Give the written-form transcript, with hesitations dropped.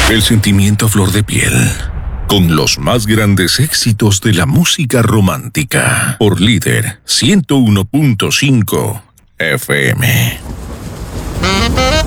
El sentimiento a flor de piel, con los más grandes éxitos de la música romántica, por Líder 101.5 FM.